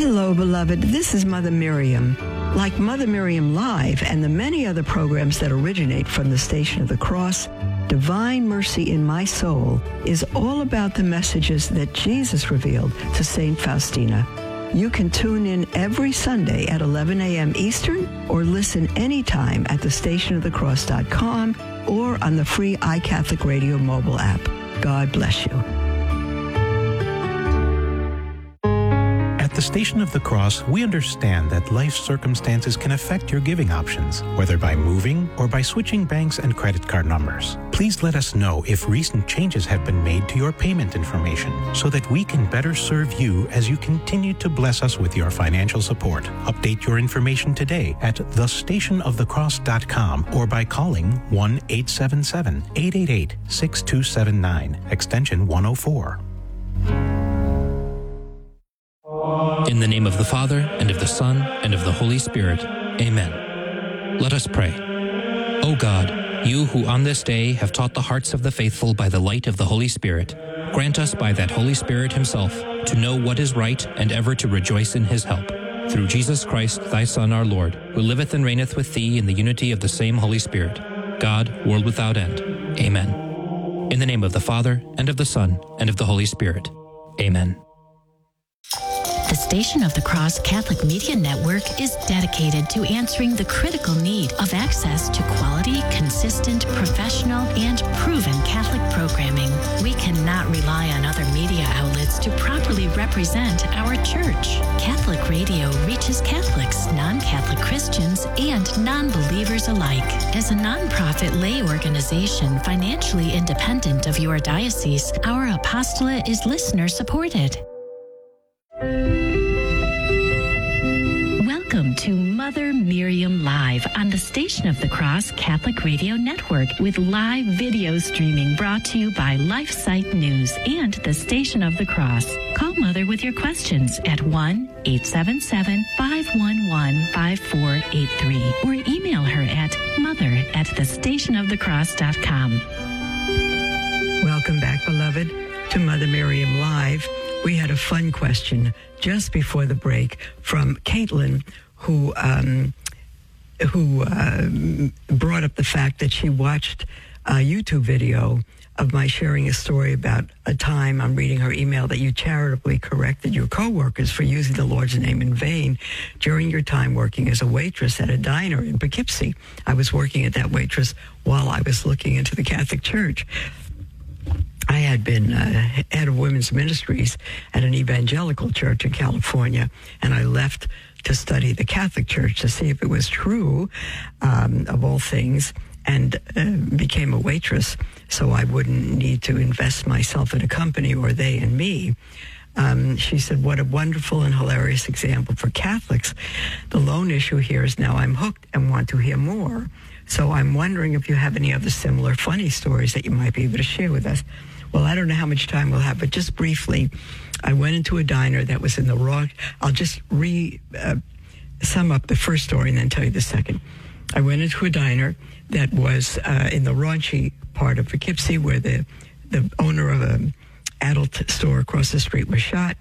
Hello, beloved. This is Mother Miriam. Like Mother Miriam Live and the many other programs that originate from the Station of the Cross, Divine Mercy in My Soul is all about the messages that Jesus revealed to St. Faustina. You can tune in every Sunday at 11 a.m. Eastern or listen anytime at thestationofthecross.com or on the free iCatholic Radio mobile app. God bless you. At the Station of the Cross, we understand that life circumstances can affect your giving options, whether by moving or by switching banks and credit card numbers. Please let us know if recent changes have been made to your payment information so that we can better serve you as you continue to bless us with your financial support. Update your information today at thestationofthecross.com or by calling 1-877-888-6279, extension 104. In the name of the Father, and of the Son, and of the Holy Spirit. Amen. Let us pray. O God, you who on this day have taught the hearts of the faithful by the light of the Holy Spirit, grant us by that Holy Spirit himself to know what is right and ever to rejoice in his help. Through Jesus Christ, thy Son, our Lord, who liveth and reigneth with thee in the unity of the same Holy Spirit, God, world without end. Amen. In the name of the Father, and of the Son, and of the Holy Spirit. Amen. The Station of the Cross Catholic Media Network is dedicated to answering the critical need of access to quality, consistent, professional, and proven Catholic programming. We cannot rely on other media outlets to properly represent our Church. Catholic radio reaches Catholics, non-Catholic Christians, and non-believers alike. As a non-profit lay organization financially independent of your diocese, our apostolate is listener-supported. Welcome to Mother Miriam Live on the Station of the Cross Catholic Radio Network with live video streaming brought to you by LifeSite News and the Station of the Cross. Call Mother with your questions at 1-877-511-5483 or email her at mother@thestationofthecross.com. Welcome back, beloved, to Mother Miriam Live. We had a fun question just before the break from Caitlin, who brought up the fact that she watched a YouTube video of my sharing a story about a time, I'm reading her email, that you charitably corrected your coworkers for using the Lord's name in vain during your time working as a waitress at a diner in Poughkeepsie. I was working at that waitress while I was looking into the Catholic Church. I had been head of women's ministries at an evangelical church in California, and I left to study the Catholic Church to see if it was true of all things, and became a waitress so I wouldn't need to invest myself in a company or they in me. She said, what a wonderful and hilarious example for Catholics. The lone issue here is now I'm hooked and want to hear more. So I'm wondering if you have any other similar funny stories that you might be able to share with us. Well, I don't know how much time we'll have, but just briefly, I went into a diner that was in the wrong. I'll just sum up the first story and then tell you the second. I went into a diner that was in the raunchy part of Poughkeepsie, where the owner of an adult store across the street was shot.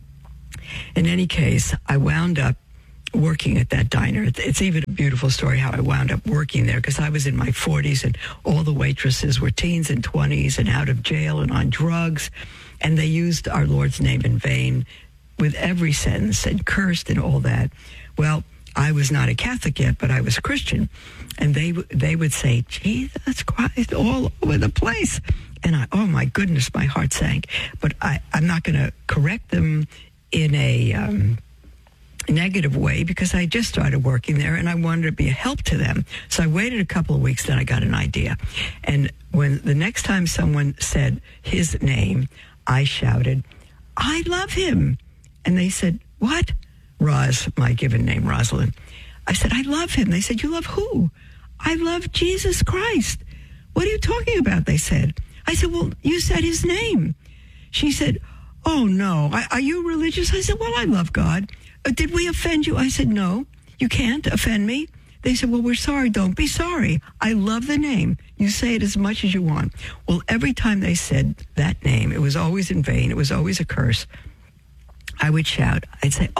In any case, I wound up working at that diner. It's even a beautiful story how I wound up working there, because I was in my 40s and all the waitresses were teens and 20s and out of jail and on drugs, and they used our Lord's name in vain with every sentence and cursed and all that. Well, I was not a Catholic yet, but I was Christian, and they would say, Jesus Christ, all over the place. And oh my goodness, my heart sank. But I'm not going to correct them in a negative way, because I just started working there and I wanted to be a help to them. So I waited a couple of weeks, then I got an idea. And when the next time someone said his name, I shouted, I love him. And they said, what? Roz, my given name, Rosalind. I said, I love him. They said, you love who? I love Jesus Christ. What are you talking about? They said. I said, well, you said his name. She said, oh no, are you religious? I said, well, I love God. Did we offend you? I said, no, you can't offend me. They said, well, we're sorry. Don't be sorry. I love the name. You say it as much as you want. Well, every time they said that name, it was always in vain. It was always a curse. I would shout. I'd say, oh,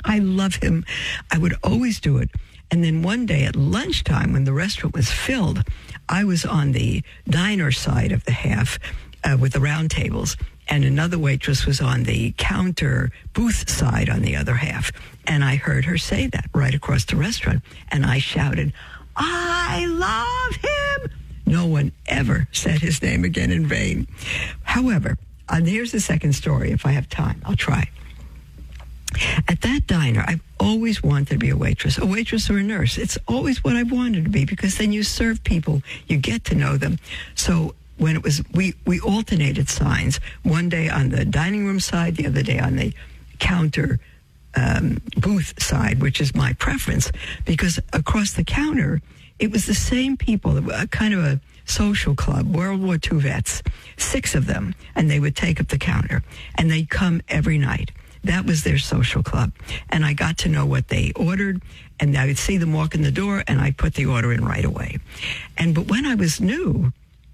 I love him. I would always do it. And then one day at lunchtime, when the restaurant was filled, I was on the diner side of the half with the round tables, and another waitress was on the counter booth side on the other half. And I heard her say that right across the restaurant. And I shouted, I love him. No one ever said his name again in vain. However, here's the second story. If I have time, I'll try. At that diner, I've always wanted to be a waitress or a nurse. It's always what I wanted to be, because then you serve people, you get to know them. So when it was, we alternated signs. One day on the dining room side, the other day on the counter booth side, which is my preference, because across the counter, it was the same people, kind of a social club, World War II vets, 6 of them, and they would take up the counter, and they'd come every night. That was their social club. And I got to know what they ordered, and I would see them walk in the door, and I'd put the order in right away. But when I was new,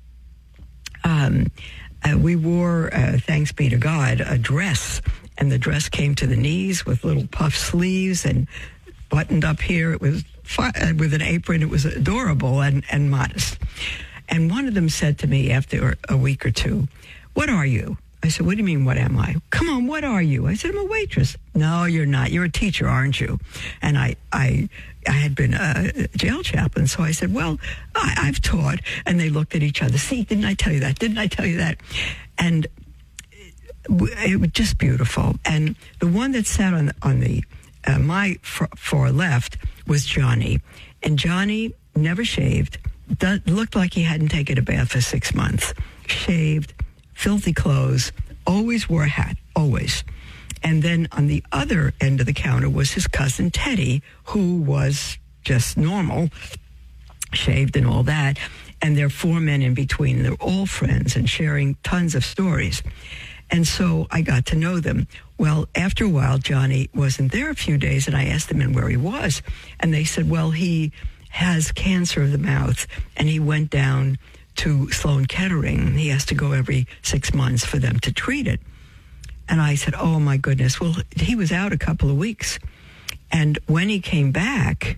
we wore, thanks be to God, a dress, and the dress came to the knees with little puff sleeves and buttoned up here. It was with an apron. It was adorable and modest. And one of them said to me after a week or two, "What are you?" I said, "What do you mean, what am I?" "Come on, what are you?" I said, "I'm a waitress." "No, you're not. You're a teacher, aren't you?" And I had been a jail chaplain, so I said, "Well, I've taught." And they looked at each other. "See, didn't I tell you that? Didn't I tell you that?" And it was just beautiful. And the one that sat on the my far left was Johnny. And Johnny never shaved, looked like he hadn't taken a bath for 6 months, shaved, filthy clothes, always wore a hat, always. And then on the other end of the counter was his cousin Teddy, who was just normal, shaved and all that. And there are 4 men in between, and they're all friends and sharing tons of stories. And so I got to know them. Well, after a while, Johnny wasn't there a few days, and I asked them where he was. And they said, well, he has cancer of the mouth, and he went down to Sloan Kettering. He has to go every 6 months for them to treat it. And I said, oh, my goodness. Well, he was out a couple of weeks. And when he came back,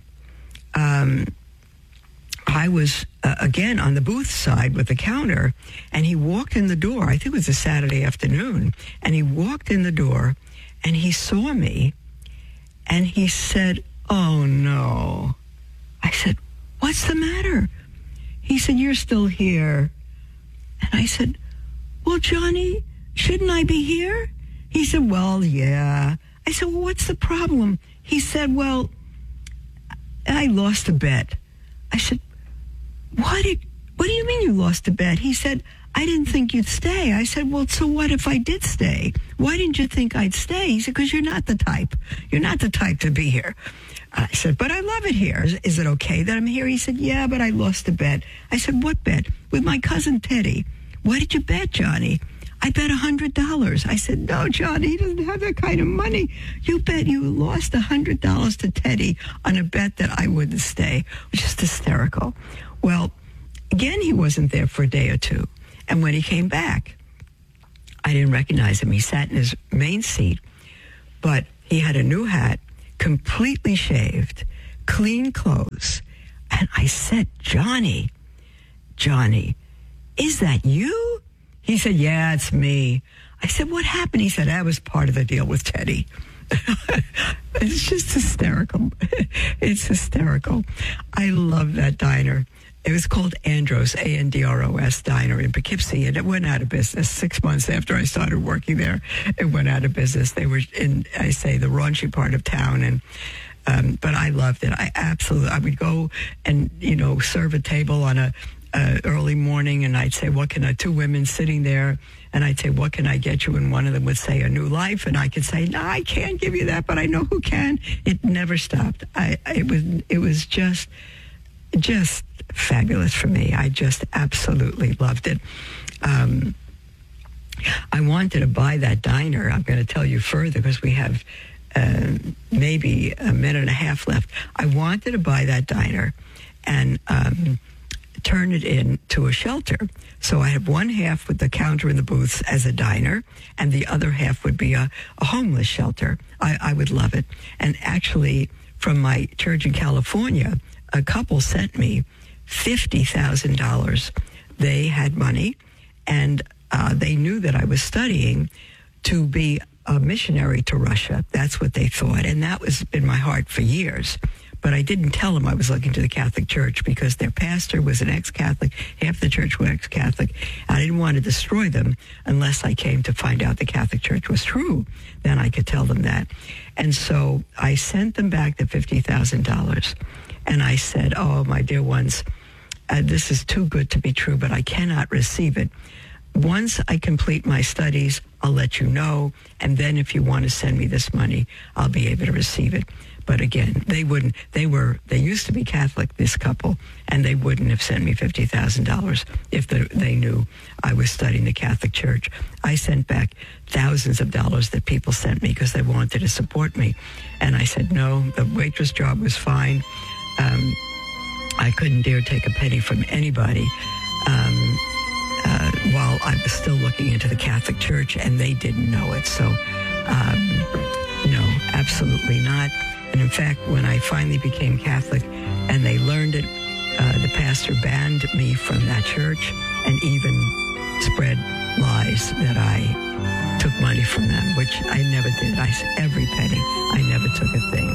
I was, again, on the booth side with the counter, and he walked in the door. I think it was a Saturday afternoon. And he walked in the door, and he saw me, and he said, oh, no. I said, what's the matter? He said, you're still here. And I said, well, Johnny, shouldn't I be here? He said, well, yeah. I said, well, what's the problem? He said, well, I lost a bet. I said, what do you mean you lost a bet? He said, I didn't think you'd stay. I said, well, so what if I did stay? Why didn't you think I'd stay? He said, because you're not the type. You're not the type to be here. I said, but I love it here. Is it okay that I'm here? He said, yeah, but I lost a bet. I said, what bet? With my cousin Teddy. What did you bet, Johnny? I bet $100. I said, no, Johnny, he doesn't have that kind of money. You bet you lost $100 to Teddy on a bet that I wouldn't stay, which is hysterical. Well, again, he wasn't there for a day or two. And when he came back, I didn't recognize him. He sat in his main seat, but he had a new hat, completely shaved, clean clothes. And I said, Johnny, is that you? He said, yeah, it's me. I said, what happened? He said, that was part of the deal with Teddy. It's just hysterical. It's hysterical. I love that diner. It was called Andros, Andros Diner in Poughkeepsie, and it went out of business 6 months after I started working there. It went out of business. They were in, I say, the raunchy part of town, and but I loved it. I would go and, serve a table on a early morning, and I'd say, what can 2 women sitting there, and I'd say, what can I get you? And one of them would say, a new life, and I could say, no, I can't give you that, but I know who can. It never stopped. It was just fabulous for me. I just absolutely loved it. I wanted to buy that diner. I'm going to tell you further because we have maybe a minute and a half left. I wanted to buy that diner and turn it into a shelter. So I have one half with the counter in the booths as a diner, and the other half would be a homeless shelter. I would love it. And actually, from my church in California, a couple sent me $50,000. They had money, and they knew that I was studying to be a missionary to Russia. That's what they thought, and that was in my heart for years. But I didn't tell them I was looking to the Catholic Church because their pastor was an ex-Catholic, half the church were ex-Catholic. I didn't want to destroy them unless I came to find out the Catholic Church was true. Then I could tell them that. And so I sent them back the $50,000. And I said, oh, my dear ones, this is too good to be true, but I cannot receive it. Once I complete my studies, I'll let you know. And then if you want to send me this money, I'll be able to receive it. But again, they wouldn't. They used to be Catholic, this couple, and they wouldn't have sent me $50,000 if they knew I was studying the Catholic Church. I sent back thousands of dollars that people sent me because they wanted to support me. And I said, no, the waitress job was fine. I couldn't dare take a penny from anybody while I was still looking into the Catholic Church, and they didn't know it. So, no, absolutely not. And in fact, when I finally became Catholic and they learned it, the pastor banned me from that church and even spread lies that I took money from them, which I never did. I said every penny. I never took a thing.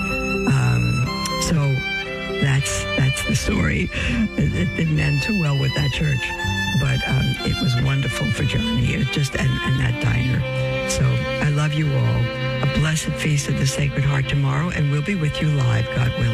So that's the story. It didn't end too well with that church, but it was wonderful for Johnny. It just and that diner. So I love you all. A blessed feast of the Sacred Heart tomorrow, and we'll be with you live, God willing.